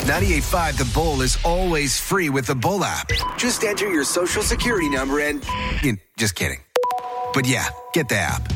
98.5 The Bull is always free with the Bull app. Just enter your social security number and... Just kidding. But yeah, get the app.